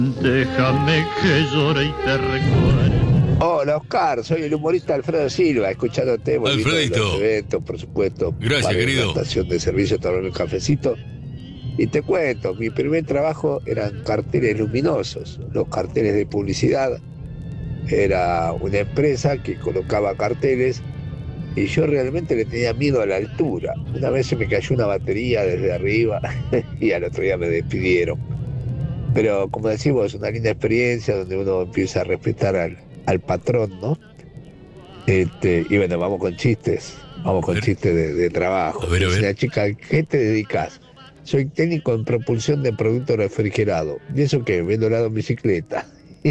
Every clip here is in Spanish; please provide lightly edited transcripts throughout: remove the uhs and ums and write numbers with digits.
Déjame que llore y te recuerde. Hola Oscar, soy el humorista Alfredo Silva, escuchándote, volviendo de los Alfredito. eventos, por supuesto. Gracias, para querido. Una estación de servicio, tomarme un cafecito. Y te cuento, mi primer trabajo eran carteles luminosos, los carteles de publicidad. Era una empresa que colocaba carteles y yo realmente le tenía miedo a la altura. Una vez se me cayó una batería desde arriba y al otro día me despidieron. Pero como decimos, una linda experiencia donde uno empieza a respetar al patrón, ¿no? Y bueno, vamos con chistes de trabajo. A ver. Dice la chica, ¿a qué te dedicas? Soy técnico en propulsión de producto refrigerado. ¿Y eso qué? Vendo helado en bicicleta.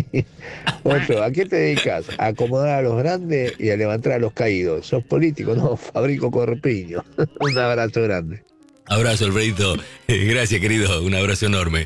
Otro, ¿a qué te dedicas? A acomodar a los grandes y a levantar a los caídos. ¿Sos político? No, fabrico corpiño. Un abrazo grande. Abrazo, Alfredito. Gracias, querido. Un abrazo enorme.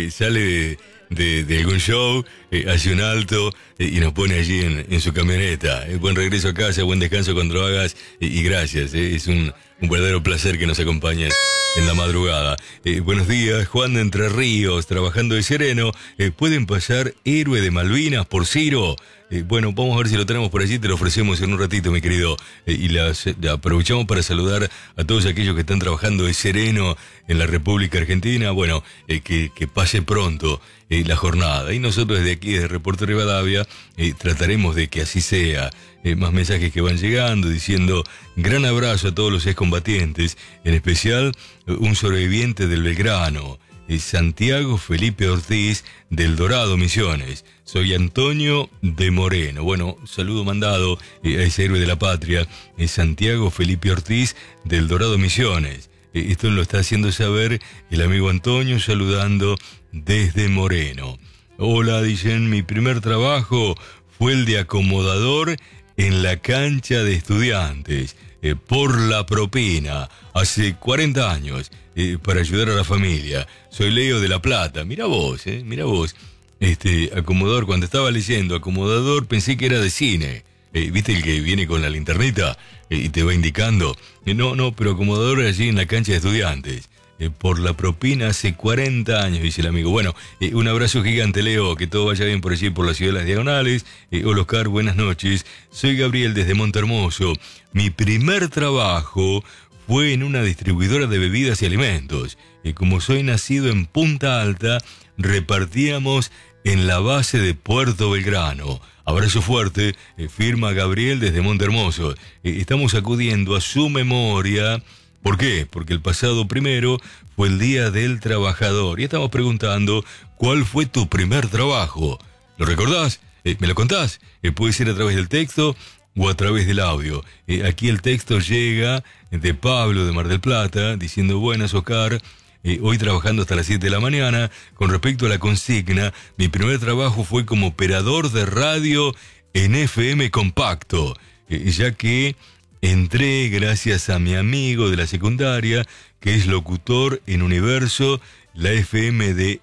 Sale de algún show, hace un alto y nos pone allí en su camioneta. Buen regreso a casa, buen descanso cuando lo hagas y gracias. Es un verdadero placer que nos acompañes en la madrugada. Buenos días, Juan de Entre Ríos, trabajando de sereno. ¿Pueden pasar Héroe de Malvinas por Ciro? Bueno, vamos a ver si lo tenemos por allí, te lo ofrecemos en un ratito, mi querido. Aprovechamos para saludar a todos aquellos que están trabajando de sereno en la República Argentina. Bueno, que pase pronto la jornada. Y nosotros desde aquí, desde Reporte Rivadavia, trataremos de que así sea. Más mensajes que van llegando diciendo gran abrazo a todos los excombatientes, en especial un sobreviviente del Belgrano. Santiago Felipe Ortiz del Dorado Misiones. Soy Antonio de Moreno. Bueno, saludo mandado a ese héroe de la patria, Santiago Felipe Ortiz del Dorado Misiones. Esto lo está haciendo saber el amigo Antonio, saludando desde Moreno. Hola, dicen, mi primer trabajo fue el de acomodador en la cancha de Estudiantes, por la propina, hace 40 años, para ayudar a la familia. Soy Leo de La Plata. Mira vos, mira vos. Acomodador, cuando estaba leyendo acomodador pensé que era de cine. ¿Viste el que viene con la linternita y te va indicando? No, pero acomodador allí en la cancha de Estudiantes. Por la propina hace 40 años, dice el amigo. Bueno, un abrazo gigante, Leo, que todo vaya bien por allí, por la ciudad de las Diagonales. Hola, Oscar, buenas noches. Soy Gabriel desde Montehermoso. Mi primer trabajo fue en una distribuidora de bebidas y alimentos. Como soy nacido en Punta Alta, repartíamos en la base de Puerto Belgrano. Abrazo fuerte, firma Gabriel desde Montehermoso. Estamos acudiendo a su memoria. ¿Por qué? Porque el pasado 1 fue el Día del Trabajador. Y estamos preguntando, ¿cuál fue tu primer trabajo? ¿Lo recordás? ¿Me lo contás? Puede ser a través del texto o a través del audio. Aquí el texto llega de Pablo de Mar del Plata, diciendo, buenas, Oscar. Hoy trabajando hasta las 7 de la mañana. Con respecto a la consigna, mi primer trabajo fue como operador de radio en FM compacto, ya que entré gracias a mi amigo de la secundaria, que es locutor en Universo, la FM de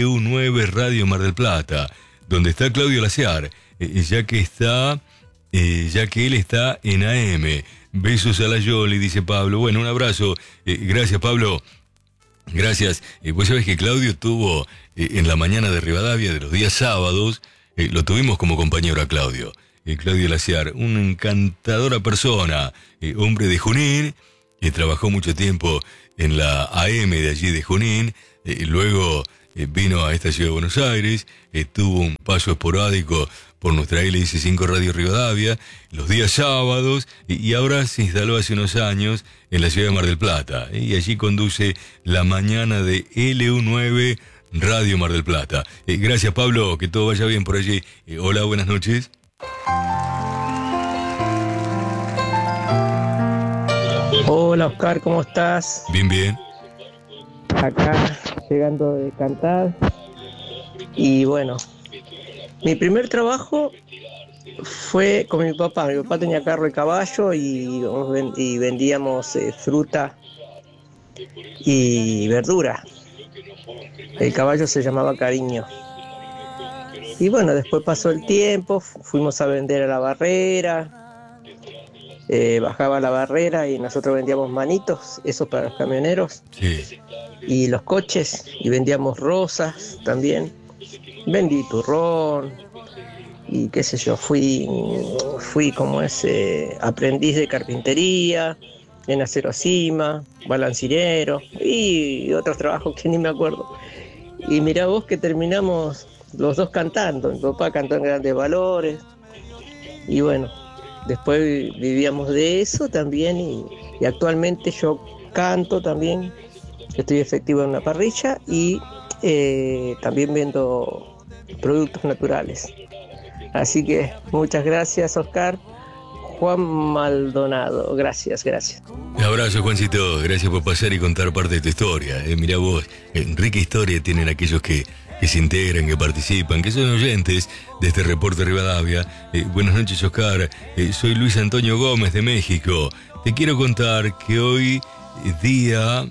LU9 Radio Mar del Plata, donde está Claudio Laciar, ya que él está en AM. Besos a la Yoli, dice Pablo. Bueno, un abrazo. Gracias, Pablo. Gracias. Pues sabes que Claudio tuvo en la mañana de Rivadavia de los días sábados, lo tuvimos como compañero a Claudio. Claudio Laciar, una encantadora persona, hombre de Junín, trabajó mucho tiempo en la AM de allí de Junín, luego vino a esta ciudad de Buenos Aires, tuvo un paso esporádico por nuestra LS5 Radio Rivadavia, los días sábados, y ahora se instaló hace unos años en la ciudad de Mar del Plata, y allí conduce la mañana de LU9 Radio Mar del Plata. Gracias, Pablo, que todo vaya bien por allí. Hola, buenas noches. Hola, Oscar, ¿cómo estás? Bien, bien. Acá, llegando de cantar. Y bueno, mi primer trabajo fue con mi papá. Mi papá tenía carro y caballo y vendíamos fruta y verdura. El caballo se llamaba Cariño. Y bueno, después pasó el tiempo, fuimos a vender a la barrera, bajaba la barrera y nosotros vendíamos manitos, eso para los camioneros, Sí. y los coches, y vendíamos rosas también. vendí turrón y qué sé yo, fui como ese aprendiz de carpintería, en Acero Cima, balancinero y otros trabajos que ni me acuerdo. Y mirá vos que terminamos los dos cantando. Mi papá cantó en Grandes Valores y bueno, después vivíamos de eso también y actualmente yo canto también, estoy efectivo en una parrilla y también vendo productos naturales. Así que muchas gracias, Oscar. Juan Maldonado, gracias. Un abrazo, Juancito, gracias por pasar y contar parte de tu historia. Mirá vos, rica historia tienen aquellos que se integran, que participan, que son oyentes de este reporte Rivadavia. Buenas noches, Oscar, soy Luis Antonio Gómez de México. Te quiero contar que hoy, día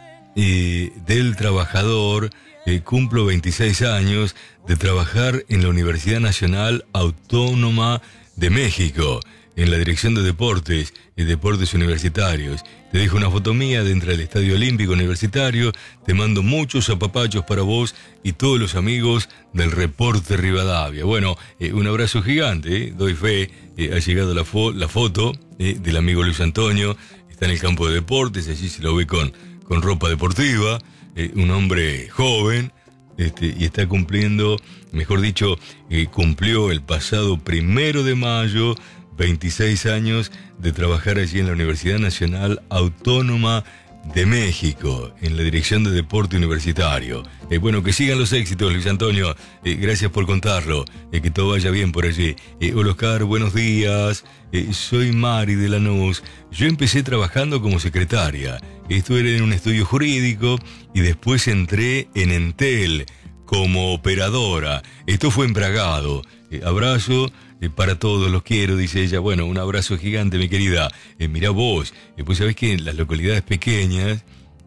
del trabajador, cumplo 26 años de trabajar en la Universidad Nacional Autónoma de México, en la Dirección de Deportes y Deportes Universitarios. Te dejo una foto mía dentro del Estadio Olímpico Universitario. Te mando muchos apapachos para vos y todos los amigos del Reporte Rivadavia. Bueno, un abrazo gigante, doy fe, ha llegado la foto del amigo Luis Antonio, está en el campo de deportes, allí se lo ve con ropa deportiva, un hombre joven, y está cumpliendo, mejor dicho, cumplió el pasado 1 de mayo 26 años de trabajar allí en la Universidad Nacional Autónoma de México, en la Dirección de Deporte Universitario. Bueno, que sigan los éxitos, Luis Antonio. Gracias por contarlo. Que todo vaya bien por allí. Hola, Oscar, buenos días. Soy Mari de Lanús. Yo empecé trabajando como secretaria. Estuve en un estudio jurídico y después entré en Entel como operadora. Esto fue en Bragado. Abrazo para todos, los quiero, dice ella. Bueno, un abrazo gigante, mi querida. Mirá vos, pues sabés que en las localidades pequeñas,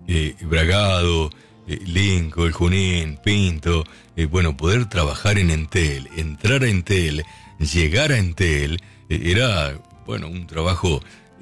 Bragado, Lincoln, Junín, Pinto, bueno, poder trabajar en Entel, entrar a Entel, llegar a Entel, era, bueno, un trabajo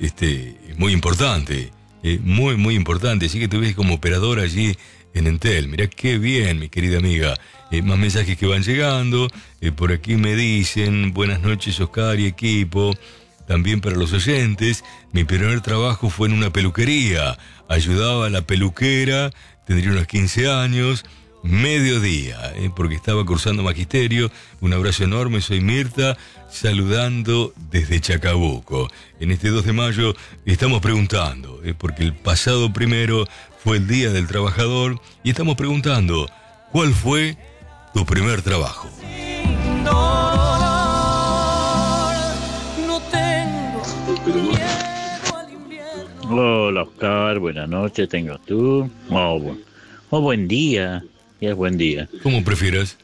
muy importante, muy importante. Así que te ves como operadora allí en Entel. Mirá qué bien, mi querida amiga. Más mensajes que van llegando. Por aquí me dicen, buenas noches, Oscar y equipo. También para los oyentes, mi primer trabajo fue en una peluquería. Ayudaba a la peluquera, tendría unos 15 años, mediodía, porque estaba cursando magisterio. Un abrazo enorme, soy Mirta, saludando desde Chacabuco. En este 2 de mayo estamos preguntando, porque el pasado 1 fue el Día del Trabajador, y estamos preguntando, ¿cuál fue tu primer trabajo? Hola, Oscar, buenas noches, tengo tú. Buen día, ya es buen día. ¿Cómo prefieras?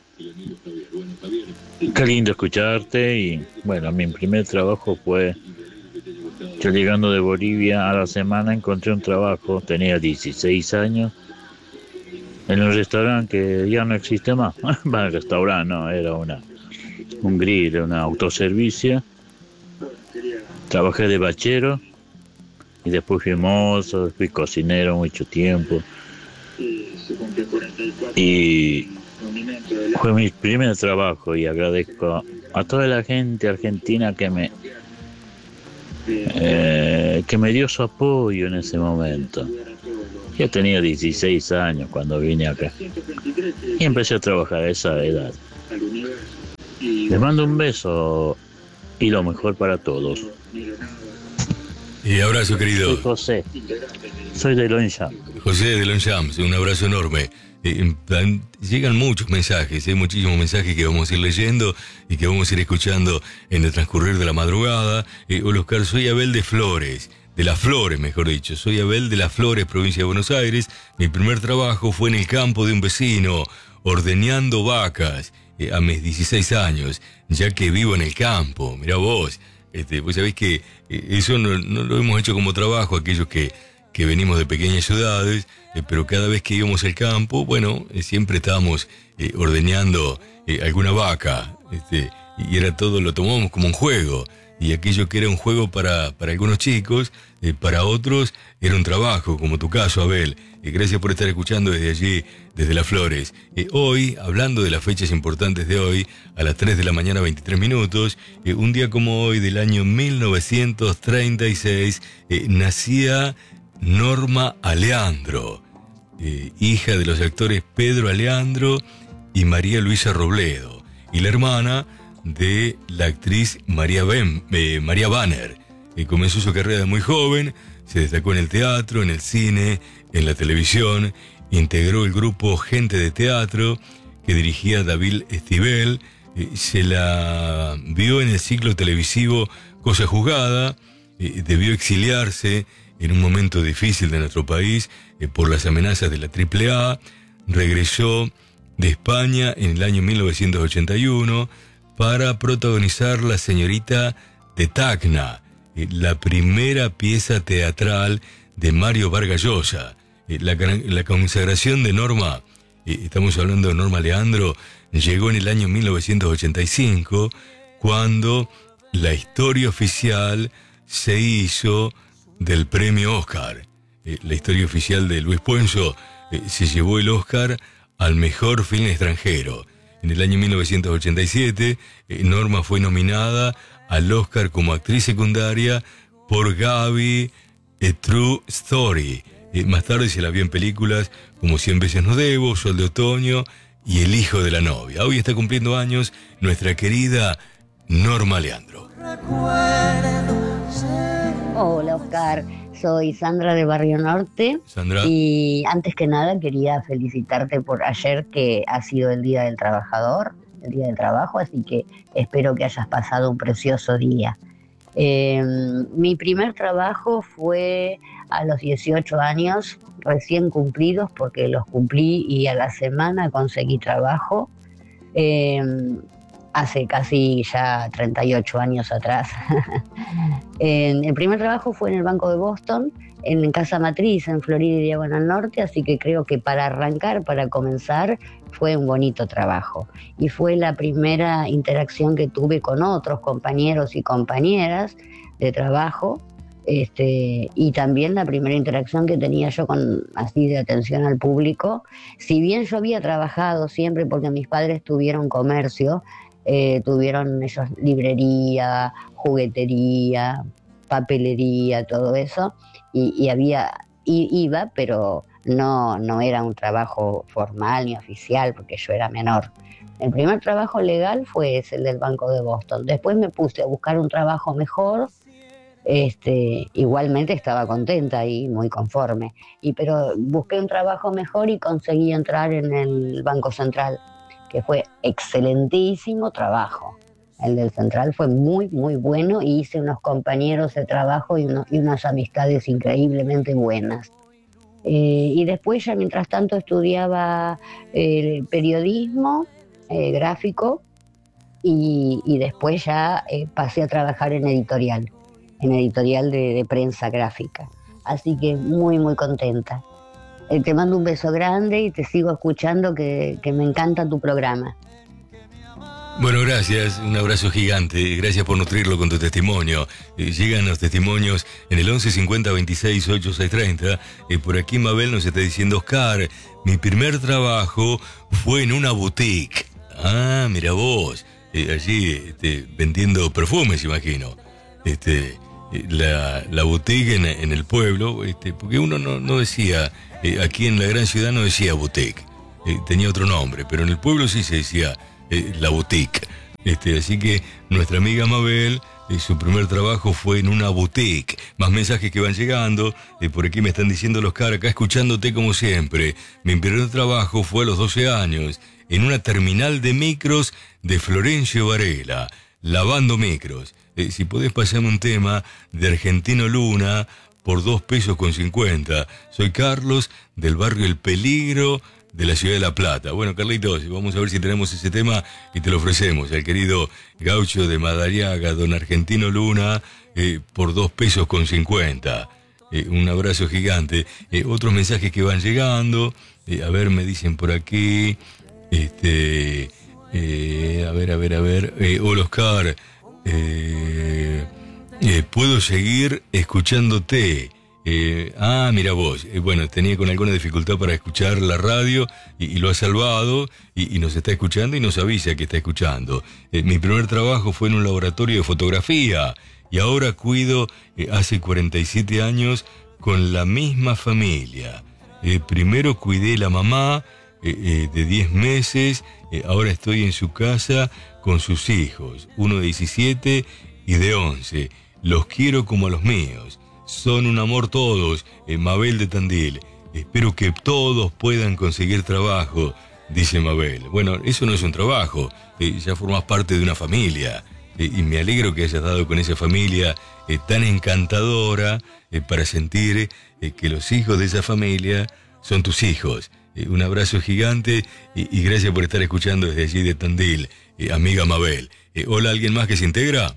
Qué lindo escucharte. Y bueno, mi primer trabajo fue, yo llegando de Bolivia a la semana encontré un trabajo, tenía 16 años, en un restaurante que ya no existe más. Bueno, el restaurante no, era un grill, un autoservicio. Trabajé de bachero y después fui mozo, fui cocinero mucho tiempo. Y fue mi primer trabajo, y agradezco a toda la gente argentina que me dio su apoyo en ese momento. Yo tenía 16 años cuando vine acá y empecé a trabajar a esa edad. Les mando un beso y lo mejor para todos. Y abrazo, querido. Soy José, soy de Longchamp. José de Longchamp, un abrazo enorme. Llegan muchos mensajes, muchísimos mensajes que vamos a ir leyendo y que vamos a ir escuchando en el transcurrir de la madrugada. Hola, Oscar, soy Abel de Flores, de Las Flores, mejor dicho. Soy Abel de Las Flores, provincia de Buenos Aires. Mi primer trabajo fue en el campo de un vecino, ordeñando vacas, a mis 16 años, ya que vivo en el campo. Mirá vos, pues sabés que eso no lo hemos hecho como trabajo, aquellos que venimos de pequeñas ciudades, pero cada vez que íbamos al campo, bueno, siempre estábamos ordeñando alguna vaca, y era todo, lo tomamos como un juego. y aquello que era un juego para algunos chicos, para otros era un trabajo, como tu caso, Abel. Gracias por estar escuchando desde allí, desde Las Flores. Hoy, hablando de las fechas importantes de hoy, a las 3 de la mañana, 23 minutos, un día como hoy del año 1936, nacía Norma Aleandro, hija de los actores Pedro Aleandro y María Luisa Robledo, y la hermana de la actriz María Banner. Comenzó su carrera de muy joven, se destacó en el teatro, en el cine, en la televisión, integró el grupo Gente de Teatro que dirigía David Esquivel, se la vio en el ciclo televisivo Cosa Juzgada, debió exiliarse en un momento difícil de nuestro país por las amenazas de la AAA, regresó de España en el año 1981 para protagonizar La señorita de Tacna, la primera pieza teatral de Mario Vargas Llosa. La consagración de Norma, estamos hablando de Norma Aleandro, llegó en el año 1985, cuando la historia oficial se hizo del premio Oscar. La historia oficial de Luis Puenzo se llevó el Oscar al mejor film extranjero. En el año 1987, Norma fue nominada al Oscar como actriz secundaria por Gaby, A True Story. Más tarde se la vio en películas como 100 veces no debo, Sol de Otoño y El hijo de la novia. Hoy está cumpliendo años nuestra querida Norma Aleandro. Hola, Oscar. Soy Sandra de Barrio Norte. Sandra. Y antes que nada quería felicitarte por ayer, que ha sido el Día del Trabajador, el Día del Trabajo, así que espero que hayas pasado un precioso día. Mi primer trabajo fue a los 18 años, recién cumplidos, porque los cumplí y a la semana conseguí trabajo. Hace casi ya 38 años atrás. El primer trabajo fue en el Banco de Boston, en Casa Matriz, en Florida y Diagonal Norte, así que creo que para arrancar, para comenzar, fue un bonito trabajo. Y fue la primera interacción que tuve con otros compañeros y compañeras de trabajo, y también la primera interacción que tenía yo con así de atención al público. Si bien yo había trabajado siempre, porque mis padres tuvieron comercio, tuvieron ellos librería, juguetería, papelería, todo eso, y iba, pero no era un trabajo formal ni oficial, porque yo era menor. El primer trabajo legal fue ese, el del Banco de Boston. Después me puse a buscar un trabajo mejor. Igualmente estaba contenta y muy conforme, pero busqué un trabajo mejor y conseguí entrar en el Banco Central, que fue excelentísimo trabajo. El del Central fue muy, muy bueno, y hice unos compañeros de trabajo y unas amistades increíblemente buenas. Y después ya mientras tanto estudiaba periodismo gráfico, y después ya pasé a trabajar en editorial de prensa gráfica. Así que muy, muy contenta. Te mando un beso grande y te sigo escuchando, que me encanta tu programa. Bueno, gracias, un abrazo gigante, gracias por nutrirlo con tu testimonio. Llegan los testimonios en el 11 50 26 8 6 30. Por aquí Mabel nos está diciendo: Oscar, mi primer trabajo fue en una boutique. Ah, mira vos, allí vendiendo perfumes, imagino. La boutique en el pueblo, porque uno no decía, aquí en la gran ciudad no decía boutique, tenía otro nombre, pero en el pueblo sí se decía la boutique. Así que nuestra amiga Mabel, su primer trabajo fue en una boutique. Más mensajes que van llegando, por aquí me están diciendo los caras, acá escuchándote como siempre. Mi primer trabajo fue a los 12 años, en una terminal de micros de Florencio Varela, lavando micros. Si podés pasarme un tema de Argentino Luna por 2,50 pesos. Soy Carlos, del barrio El Peligro, de la ciudad de La Plata. Bueno, Carlitos, vamos a ver si tenemos ese tema y te lo ofrecemos. El querido gaucho de Madariaga, don Argentino Luna, por 2,50 pesos. Un abrazo gigante. Otros mensajes que van llegando. A ver, me dicen por aquí. A ver. Hola, Oscar. puedo seguir escuchándote. Mira vos, bueno, tenía con alguna dificultad para escuchar la radio y lo ha salvado y nos está escuchando y nos avisa que está escuchando. Mi primer trabajo fue en un laboratorio de fotografía y ahora cuido hace 47 años con la misma familia. Primero cuidé la mamá de 10 meses, ahora estoy en su casa con sus hijos, uno de 17 y de 11. Los quiero como a los míos. Son un amor todos, Mabel de Tandil. Espero que todos puedan conseguir trabajo, dice Mabel. Bueno, eso no es un trabajo, ya formas parte de una familia. Y me alegro que hayas dado con esa familia tan encantadora para sentir que los hijos de esa familia son tus hijos. Un abrazo gigante y gracias por estar escuchando desde allí de Tandil, amiga Mabel. Hola, ¿alguien más que se integra?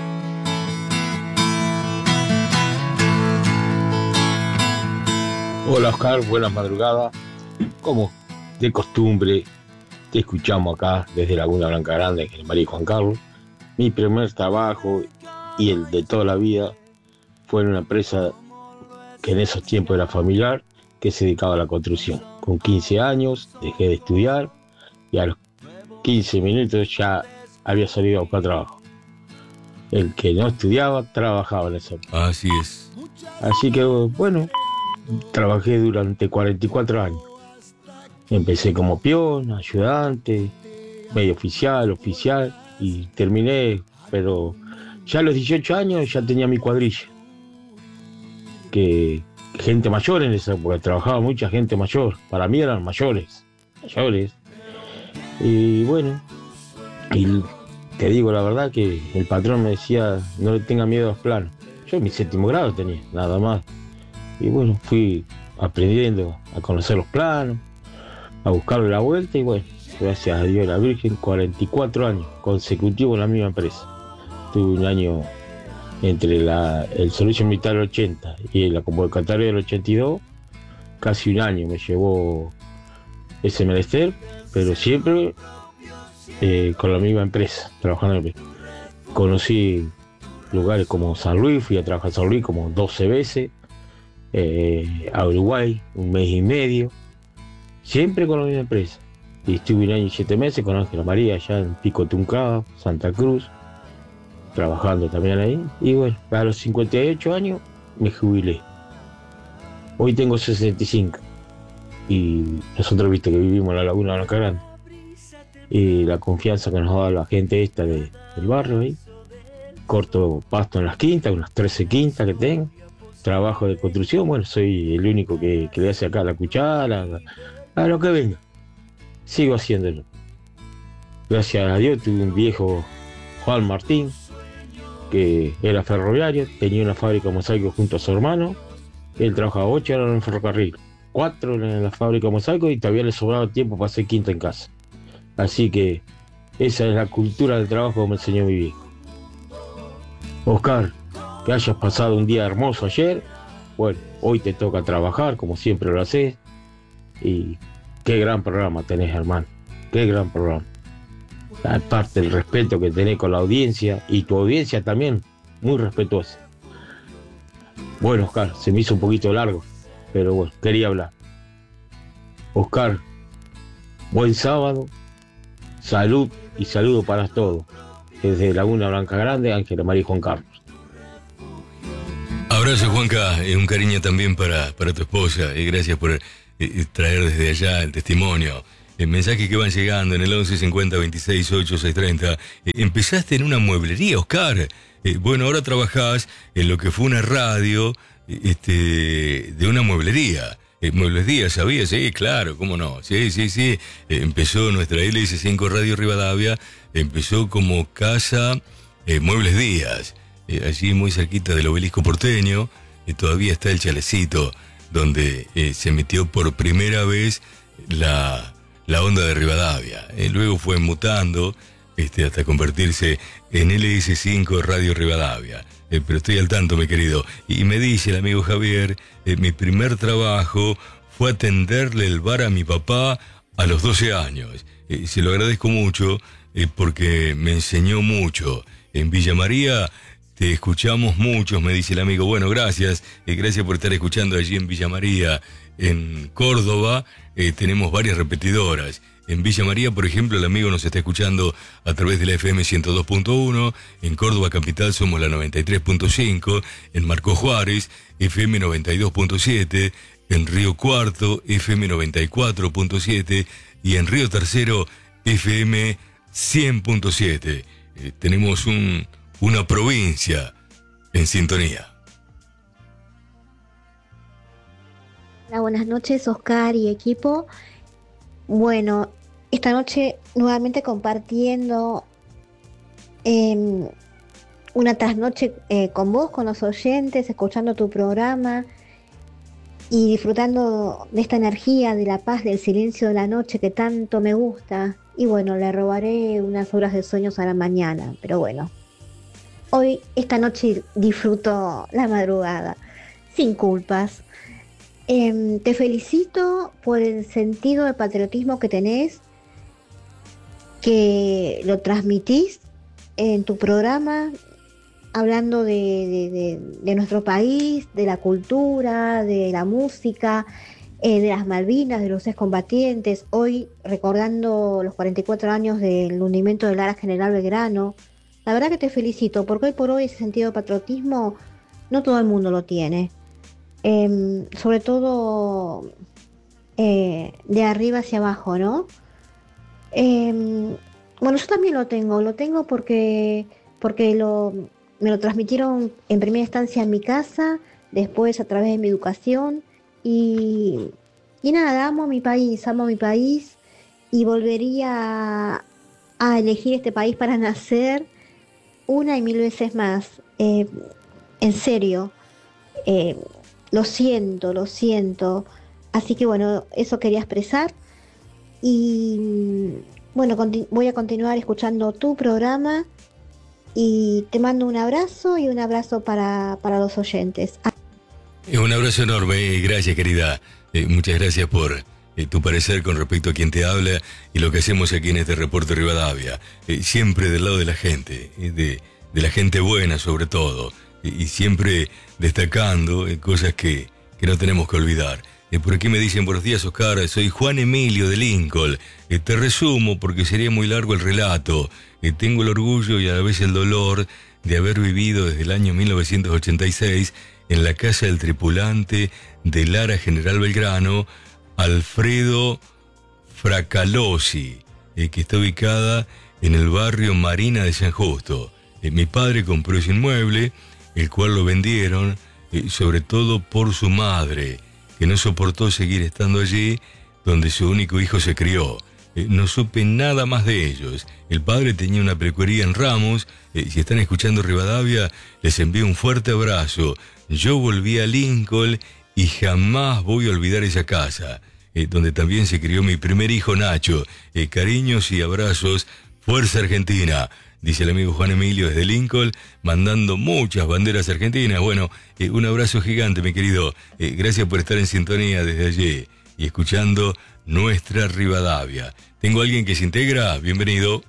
Hola Oscar, buenas madrugadas. Como de costumbre, te escuchamos acá desde Laguna Blanca Grande, en María y Juan Carlos. Mi primer trabajo y el de toda la vida fue en una empresa que en esos tiempos era familiar, que se dedicaba a la construcción. Con 15 años dejé de estudiar y a los 15 minutos ya había salido a buscar trabajo. El que no estudiaba trabajaba en esa empresa. Así es. Así que bueno, trabajé durante 44 años. Empecé como peón, ayudante, medio oficial y terminé, pero ya a los 18 años ya tenía mi cuadrilla. Que gente mayor en esa época, trabajaba mucha gente mayor, para mí eran mayores. Y bueno, y te digo la verdad que el patrón me decía, no le tenga miedo a los planos. Yo mi 7º grado tenía, nada más. Y bueno, fui aprendiendo a conocer los planos, a buscarle la vuelta y bueno, gracias a Dios y la Virgen, 44 años consecutivos en la misma empresa. Tuve un año entre el servicio militar del 80 y la convocatoria del 82, casi un año me llevó ese menester, pero siempre con la misma empresa, trabajando. Conocí lugares como San Luis, fui a trabajar a San Luis como 12 veces, a Uruguay 1 mes y medio, siempre con la misma empresa. Y estuve 1 año y 7 meses con Ángela María allá en Pico Tuncaba, Santa Cruz, trabajando también ahí. Y bueno, a los 58 años me jubilé. Hoy tengo 65 y nosotros viste que vivimos en la Laguna Blanca Grande y la confianza que nos da la gente esta del barrio ahí. Corto pasto en las quintas, unas 13 quintas que tengo. Trabajo de construcción, bueno, soy el único que le hace acá la cuchara, a lo que venga. Sigo haciéndolo. Gracias a Dios tuve un viejo, Juan Martín, que era ferroviario, tenía una fábrica de mosaico junto a su hermano. Él trabajaba 8 horas en el ferrocarril, 4 en la fábrica de mosaico y todavía le sobraba tiempo para hacer quinta en casa. Así que esa es la cultura del trabajo que me enseñó mi viejo. Oscar, que hayas pasado un día hermoso ayer, bueno, hoy te toca trabajar como siempre lo haces y qué gran programa tenés, hermano, qué gran programa. Aparte del respeto que tenés con la audiencia y tu audiencia también, muy respetuosa. Bueno, Oscar, se me hizo un poquito largo, pero bueno, quería hablar. Oscar, buen sábado, salud y saludo para todos. Desde Laguna Blanca Grande, Ángela María y Juan Carlos. Abrazo, Juanca, un cariño también para tu esposa, gracias por traer desde allá el testimonio. Mensajes que van llegando en el 11 50 26 8 630. Empezaste en una mueblería, Oscar. Bueno, ahora trabajás en lo que fue una radio de una mueblería. Muebles Díaz, ¿sabías? Sí, claro, cómo no. Sí. Empezó nuestra LS5 Radio Rivadavia, empezó como casa Muebles Díaz. Allí muy cerquita del Obelisco porteño, todavía está el chalecito donde se metió por primera vez la onda de Rivadavia. Luego fue mutando hasta convertirse en LS5 Radio Rivadavia. Pero estoy al tanto, mi querido. Y me dice el amigo Javier, mi primer trabajo fue atenderle el bar a mi papá a los 12 años. Se lo agradezco mucho porque me enseñó mucho. En Villa María te escuchamos muchos, me dice el amigo. Bueno, gracias. Gracias por estar escuchando allí en Villa María. En Córdoba tenemos varias repetidoras. En Villa María, por ejemplo, el amigo nos está escuchando a través de la FM 102.1. En Córdoba Capital somos la 93.5. En Marcos Juárez, FM 92.7. En Río Cuarto, FM 94.7. Y en Río Tercero, FM 100.7. Tenemos una provincia en sintonía. Hola, buenas noches, Oscar y equipo. Bueno, esta noche nuevamente compartiendo una trasnoche con vos, con los oyentes, escuchando tu programa y disfrutando de esta energía, de la paz, del silencio de la noche que tanto me gusta. Y bueno, le robaré unas horas de sueños a la mañana, pero bueno. Hoy, esta noche, disfruto la madrugada, sin culpas. Te felicito por el sentido de patriotismo que tenés, que lo transmitís en tu programa, hablando de nuestro país, de la cultura, de la música, de las Malvinas, de los excombatientes. Hoy, recordando los 44 años del hundimiento del Ara General Belgrano. La verdad que te felicito, porque hoy por hoy ese sentido de patriotismo no todo el mundo lo tiene. Sobre todo de arriba hacia abajo, ¿no? Bueno, yo también lo tengo porque me lo transmitieron en primera instancia en mi casa, después a través de mi educación y nada, amo mi país y volvería a elegir este país para nacer una y mil veces más. En serio. Lo siento. Así que bueno, eso quería expresar. Y bueno, voy a continuar escuchando tu programa. Y te mando un abrazo y un abrazo para los oyentes. Un abrazo enorme, gracias querida. Muchas gracias por tu parecer con respecto a quien te habla y lo que hacemos aquí en este Reporte Rivadavia. Siempre del lado de la gente, de la gente buena sobre todo. Y siempre destacando cosas que no tenemos que olvidar. Por aquí me dicen, buenos días Oscar, soy Juan Emilio de Lincoln. Te resumo porque sería muy largo el relato. Tengo el orgullo y a la vez el dolor de haber vivido desde el año 1986 en la casa del tripulante del Ara General Belgrano, Alfredo Fracalosi, que está ubicada en el barrio Marina de San Justo. Mi padre compró ese inmueble, el cual lo vendieron, sobre todo por su madre, que no soportó seguir estando allí, donde su único hijo se crió. No supe nada más de ellos. El padre tenía una peluquería en Ramos. Si están escuchando Rivadavia, les envío un fuerte abrazo. Yo volví a Lincoln y jamás voy a olvidar esa casa, donde también se crió mi primer hijo Nacho. Cariños y abrazos, Fuerza Argentina. Dice el amigo Juan Emilio desde Lincoln, mandando muchas banderas argentinas. Bueno, un abrazo gigante, mi querido. Gracias por estar en sintonía desde allí y escuchando nuestra Rivadavia. Tengo a alguien que se integra, bienvenido.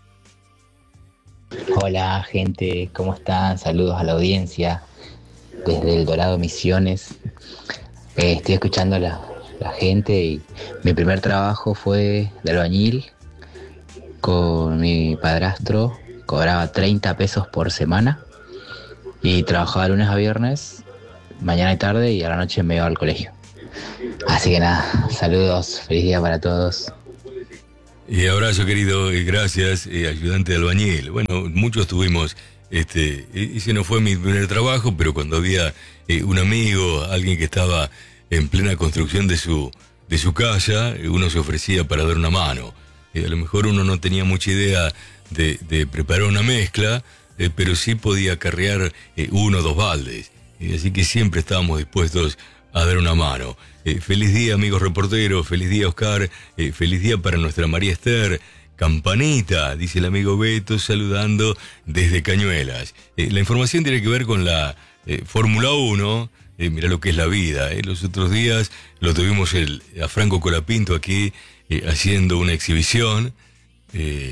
Hola gente, ¿cómo están? Saludos a la audiencia desde El Dorado Misiones. Estoy escuchando a la gente y mi primer trabajo fue de albañil con mi padrastro. Cobraba 30 pesos por semana y trabajaba lunes a viernes, mañana y tarde, y a la noche me iba al colegio. Así que nada, saludos, feliz día para todos. Y abrazo querido, gracias, ayudante de albañil. Bueno, muchos tuvimos, ese no fue mi primer trabajo, pero cuando había un amigo, alguien que estaba en plena construcción de su casa, uno se ofrecía para dar una mano. A lo mejor uno no tenía mucha idea de preparar una mezcla, pero sí podía acarrear 1 o 2 baldes. Así que siempre estábamos dispuestos a dar una mano. Feliz día, amigos reporteros, feliz día, Oscar, feliz día para nuestra María Esther. Campanita, dice el amigo Beto, saludando desde Cañuelas. La información tiene que ver con la Fórmula 1. Mirá lo que es la vida. Los otros días lo tuvimos a Franco Colapinto aquí haciendo una exhibición.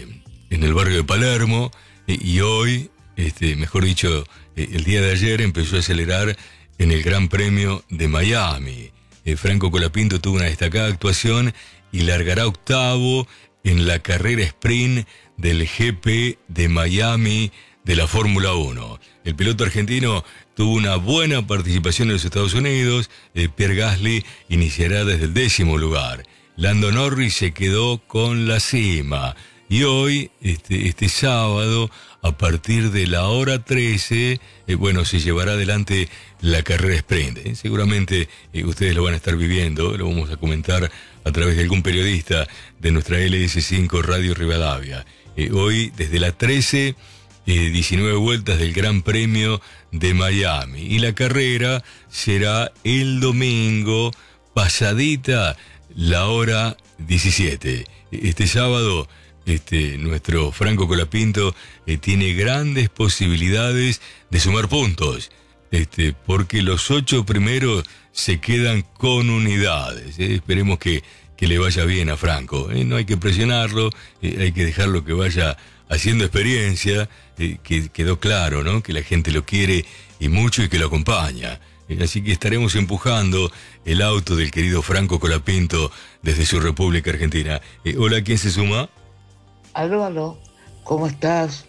en el barrio de Palermo, y hoy, mejor dicho, el día de ayer empezó a acelerar en el Gran Premio de Miami. Franco Colapinto tuvo una destacada actuación y largará octavo en la carrera sprint del GP de Miami de la Fórmula 1. El piloto argentino tuvo una buena participación en los Estados Unidos. Pierre Gasly iniciará desde el 10º lugar. Lando Norris se quedó con la cima. Y hoy, este sábado, a partir de la hora 13, se llevará adelante la carrera sprint. Seguramente ustedes lo van a estar viviendo, lo vamos a comentar a través de algún periodista de nuestra LS5 Radio Rivadavia. Hoy, desde la 13, 19 vueltas del Gran Premio de Miami. Y la carrera será el domingo, pasadita la hora 17. Este sábado, nuestro Franco Colapinto tiene grandes posibilidades de sumar puntos, porque los 8 primeros se quedan con unidades. Esperemos que le vaya bien a Franco. No hay que presionarlo, hay que dejarlo que vaya haciendo experiencia, que quedó claro, ¿no?, que la gente lo quiere y mucho y que lo acompaña. Así que estaremos empujando el auto del querido Franco Colapinto desde su República Argentina. Hola, ¿quién se suma? Aló, ¿cómo estás?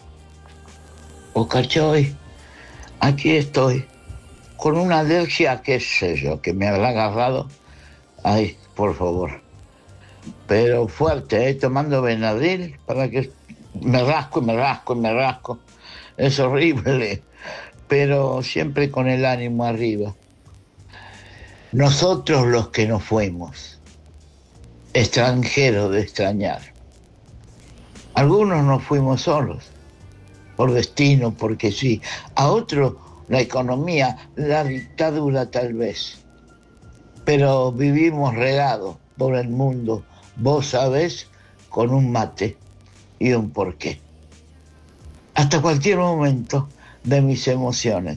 Oscar Choy, aquí estoy, con una alergia, qué sé yo, que me habrá agarrado. Ay, por favor. Pero fuerte, tomando Benadryl para que me rasco. Es horrible, pero siempre con el ánimo arriba. Nosotros los que nos fuimos, extranjeros de extrañar. Algunos nos fuimos solos, por destino, porque sí. A otros, la economía, la dictadura tal vez. Pero vivimos regados por el mundo, vos sabés, con un mate y un porqué. Hasta cualquier momento de mis emociones.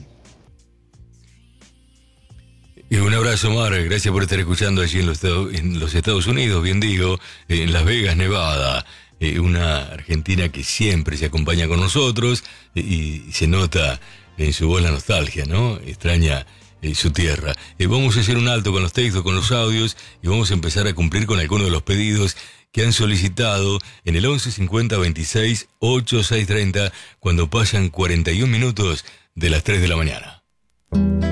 Y un abrazo, Mar, gracias por estar escuchando allí en los Estados Unidos, bien digo, en Las Vegas, Nevada. Una argentina que siempre se acompaña con nosotros y se nota en su voz la nostalgia, ¿no? Extraña su tierra. Vamos a hacer un alto con los textos, con los audios, y vamos a empezar a cumplir con algunos de los pedidos que han solicitado en el 11 50 26 8630 cuando pasan 41 minutos de las 3 de la mañana.